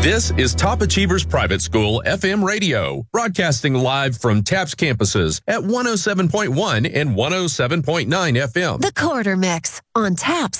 This is Top Achievers Private School FM radio, broadcasting live from TAPS campuses at 107.1 and 107.9 FM. The Quarter Mix on TAPS